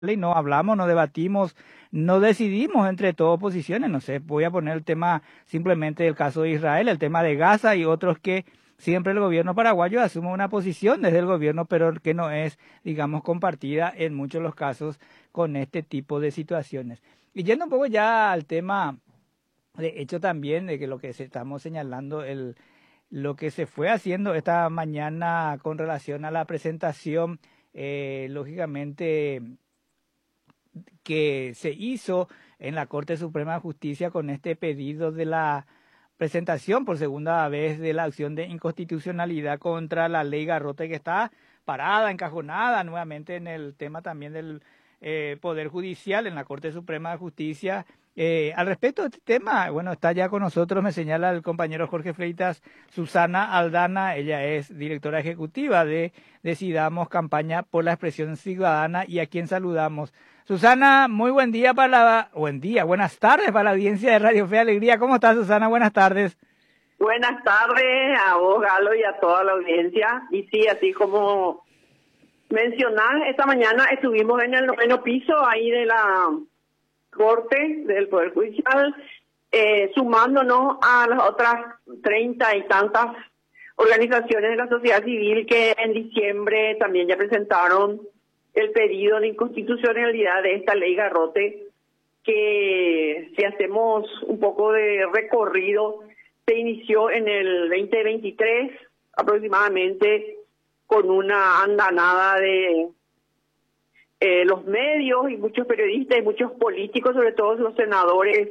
y no hablamos, no debatimos, no decidimos entre todas posiciones. No sé, voy a poner el tema simplemente del caso de Israel, el tema de Gaza y otros que siempre el gobierno paraguayo asume una posición desde el gobierno, pero que no es, digamos, compartida en muchos de los casos con este tipo de situaciones. Y yendo un poco ya al tema, de hecho también, de que lo que estamos señalando, lo que se fue haciendo esta mañana con relación a la presentación, lógicamente, que se hizo en la Corte Suprema de Justicia con este pedido de la presentación por segunda vez de la acción de inconstitucionalidad contra la ley Garrote, que está parada, encajonada nuevamente en el tema también del Poder Judicial en la Corte Suprema de Justicia. Al respecto de este tema, bueno, está ya con nosotros, me señala el compañero Jorge Freitas, Susana Aldana. Ella es directora ejecutiva de Decidamos, Campaña por la Expresión Ciudadana, y a quien saludamos. Susana, muy buenas tardes para la audiencia de Radio Fe y Alegría. ¿Cómo estás, Susana? Buenas tardes. Buenas tardes a vos, Galo, y a toda la audiencia. Y sí, así como mencionás, esta mañana estuvimos en el 9º piso ahí de la Corte del Poder Judicial, sumándonos a las otras 30 y tantas organizaciones de la sociedad civil que en diciembre también ya presentaron el pedido de inconstitucionalidad de esta ley Garrote, que si hacemos un poco de recorrido, se inició en el 2023 aproximadamente con una andanada de los medios y muchos periodistas y muchos políticos, sobre todo los senadores,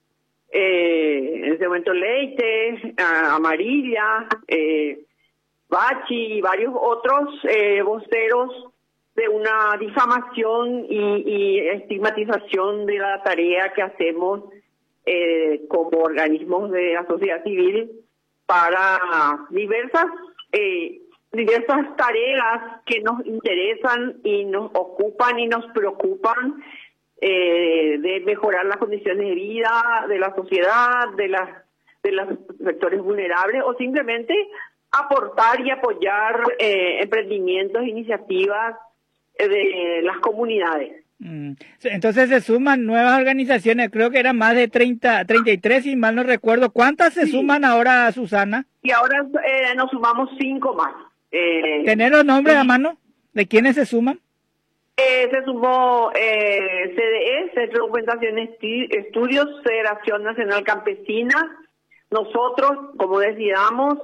en ese momento Leite, Amarilla, Bachi y varios otros voceros de una difamación y estigmatización de la tarea que hacemos como organismos de la sociedad civil para diversas tareas que nos interesan y nos ocupan y nos preocupan, de mejorar las condiciones de vida de la sociedad, de los sectores vulnerables, o simplemente aportar y apoyar emprendimientos, iniciativas de las comunidades. Entonces se suman nuevas organizaciones, creo que eran más de 33, si mal no recuerdo. ¿Cuántas se suman ahora, Susana? Y ahora nos sumamos 5 más. ¿Tener los nombres a mano de quiénes se suman? Se sumó CDE, Centro de Documentación Estudios, Federación Nacional Campesina, nosotros, como Decidamos,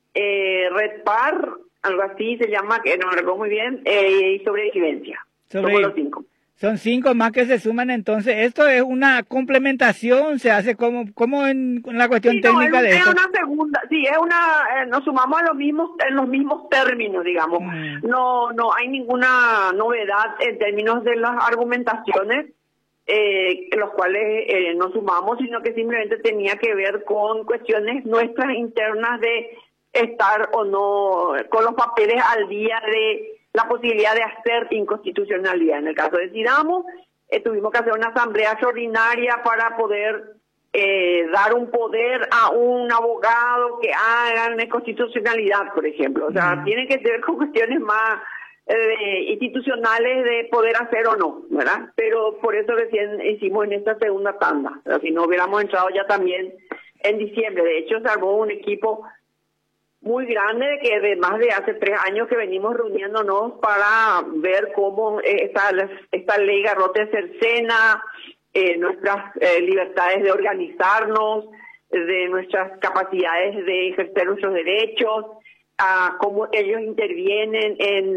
Red Par, algo así se llama, que no me recuerdo muy bien, y Sobrevivencia. Somos los 5. Son 5 más que se suman, entonces. ¿Esto es una complementación? ¿Se hace como en la cuestión técnica de esto? Es una segunda, sí, nos sumamos en los mismos términos, digamos. No hay ninguna novedad en términos de las argumentaciones, los cuales nos sumamos, sino que simplemente tenía que ver con cuestiones nuestras internas de estar o no con los papeles al día de la posibilidad de hacer inconstitucionalidad. En el caso de Decidamos, tuvimos que hacer una asamblea extraordinaria para poder dar un poder a un abogado que haga inconstitucionalidad, por ejemplo. O sea, tiene que ser con cuestiones más institucionales de poder hacer o no, ¿verdad? Pero por eso recién hicimos en esta segunda tanda. Pero si no hubiéramos entrado ya también en diciembre. De hecho, se armó un equipo muy grande que de más de hace 3 años que venimos reuniéndonos para ver cómo esta ley Garrote cercena nuestras libertades de organizarnos, de nuestras capacidades de ejercer nuestros derechos, cómo ellos intervienen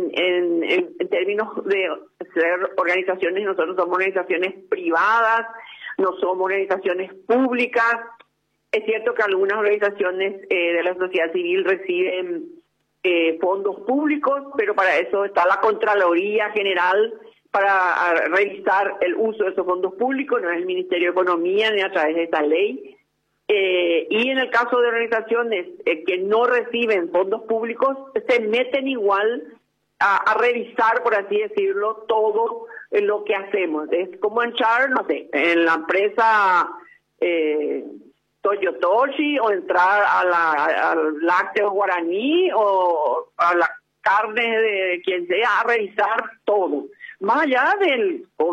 en términos de ser organizaciones. Nosotros somos organizaciones privadas, no somos organizaciones públicas. Es cierto que algunas organizaciones de la sociedad civil reciben fondos públicos, pero para eso está la Contraloría General para revisar el uso de esos fondos públicos, no es el Ministerio de Economía ni a través de esta ley. Y en el caso de organizaciones que no reciben fondos públicos, se meten igual a revisar, por así decirlo, todo lo que hacemos. Es como entrar, no sé, en la empresa Toyotoshi, o entrar al lácteo guaraní, o a la carne de quien sea, a revisar todo. más allá del